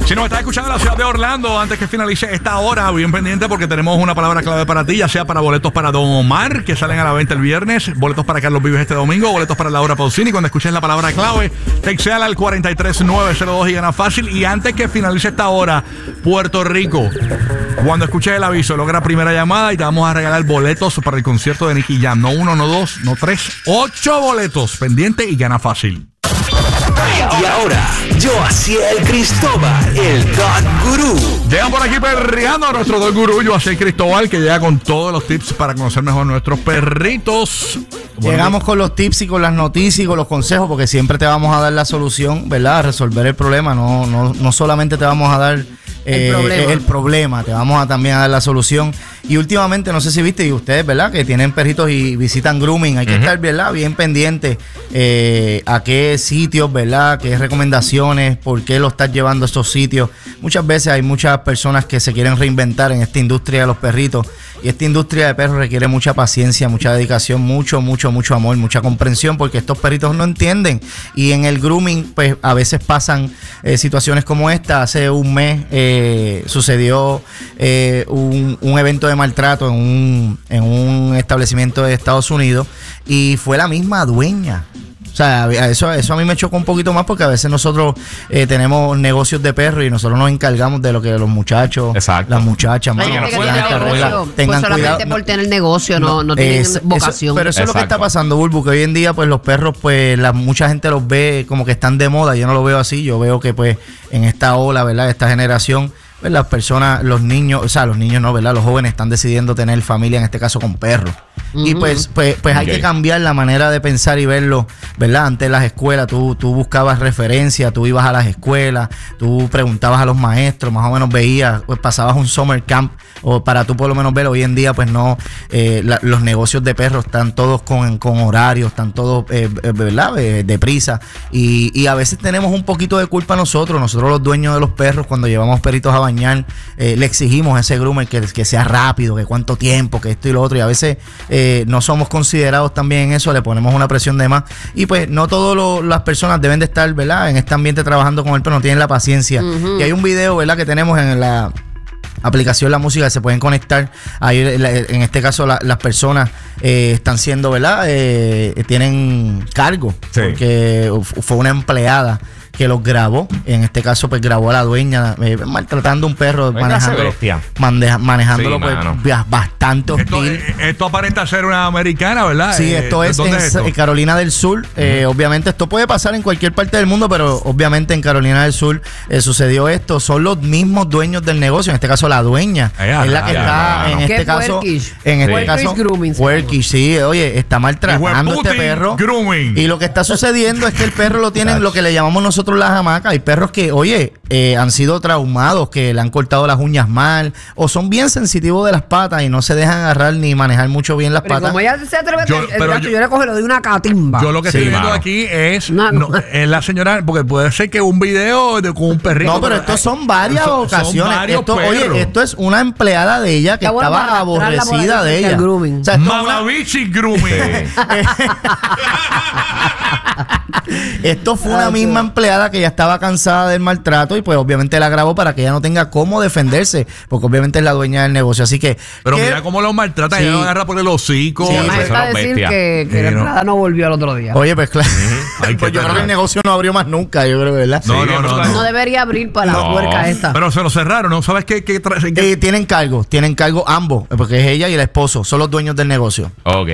Si nos estás escuchando en la ciudad de Orlando, antes que finalice esta hora, bien pendiente porque tenemos una palabra clave para ti, ya sea para boletos para Don Omar, que salen a la venta el viernes, boletos para Carlos Vives este domingo, boletos para Laura Pausini. Cuando escuches la palabra clave, textéala al 43902 y gana fácil. Y antes que finalice esta hora, Puerto Rico, cuando escuches el aviso, logra primera llamada y te vamos a regalar boletos para el concierto de Nicky Jam. No 1, no 2, no 3, 8 boletos. Pendiente y gana fácil. Y ahora, Yoasiel Cristóbal, el God Gurú. Llegan por aquí perreando a nuestro Dog Gurú, Yoasiel Cristóbal, que llega con todos los tips para conocer mejor nuestros perritos. Llegamos con los tips y con las noticias y con los consejos, porque siempre te vamos a dar la solución, ¿verdad? A resolver el problema. No solamente te vamos a dar el problema, te vamos a también a dar la solución. Y últimamente, no sé si viste, y ustedes, ¿verdad? Que tienen perritos y visitan grooming, hay que estar, ¿verdad? Bien pendiente a qué sitios, ¿verdad? Qué recomendaciones, por qué lo estás llevando a estos sitios. Muchas veces hay muchas personas que se quieren reinventar en esta industria de los perritos. Y esta industria de perros requiere mucha paciencia, mucha dedicación, mucho amor, mucha comprensión, porque estos perritos no entienden. Y en el grooming, pues a veces pasan situaciones como esta. Hace un mes sucedió un evento de maltrato en un establecimiento de Estados Unidos y fue la misma dueña. O sea, eso a mí me chocó un poquito más porque a veces nosotros tenemos negocios de perros y nosotros nos encargamos de lo que los muchachos, las muchachas, tengan cuidado. Por tener negocio, no tienen vocación. Pero eso es lo que está pasando, Bulbu, que hoy en día pues los perros, pues mucha gente los ve como que están de moda. Yo no lo veo así, yo veo que pues en esta ola, ¿verdad? Esta generación, pues las personas, los niños no, ¿verdad? Los jóvenes están decidiendo tener familia, en este caso con perros. Y pues hay que cambiar la manera de pensar y verlo, ¿verdad? Antes en las escuelas tú buscabas referencia, tú ibas a las escuelas, tú preguntabas a los maestros, más o menos veías, pues pasabas un summer camp o para tú por lo menos ver. Hoy en día pues no, los negocios de perros están todos con horarios, están todos, ¿verdad? Deprisa y a veces tenemos un poquito de culpa nosotros los dueños de los perros, cuando llevamos perritos a bañar, le exigimos a ese groomer que sea rápido, que cuánto tiempo, que esto y lo otro, y a veces no somos considerados también en eso, le ponemos una presión de más y pues no todas las personas deben de estar, ¿verdad? En este ambiente trabajando con el perro, no tienen la paciencia. Y hay un video, ¿verdad? Que tenemos en la aplicación La Música, se pueden conectar ahí, en este caso las personas están siendo, ¿verdad? Tienen cargo, porque fue una empleada que los grabó. En este caso, pues grabó a la dueña maltratando a un perro, manejándolo pues bastante hostil. Esto aparenta ser una americana, ¿verdad? Sí, esto es en Carolina del Sur. Obviamente esto puede pasar en cualquier parte del mundo, pero obviamente en Carolina del Sur sucedió esto. Son los mismos dueños del negocio, en este caso la dueña es la que está en este caso Workish, sí, oye, está maltratando a este perro grooming. Y lo que está sucediendo es que el perro lo tienen lo que le llamamos nosotros las hamacas. Hay perros que, oye, han sido traumados, que le han cortado las uñas mal o son bien sensitivos de las patas y no se dejan agarrar ni manejar mucho bien las patas. Como ella se atreve, yo le cojo, le doy una catimba. Yo lo que estoy viendo aquí es la señora, porque puede ser que un video con un perrito. No, pero estos son varias ocasiones. Esto es una empleada de ella que estaba aborrecida de ella. O sea, Mamabichi grooming. Esto fue una misma empleada que ya estaba cansada del maltrato y pues obviamente la grabó para que ella no tenga cómo defenderse, porque obviamente es la dueña del negocio, así que... Pero mira cómo los maltrata, ella lo agarra por el hocico. Sí, además está decir que la empleada no volvió al otro día. Oye, pues claro, pues yo creo que el negocio no abrió más nunca, yo creo, ¿verdad? No debería abrir para la puerca esta. Pero se lo cerraron, ¿no? ¿Sabes qué? Tienen cargo ambos, porque es ella y el esposo, son los dueños del negocio. Ok.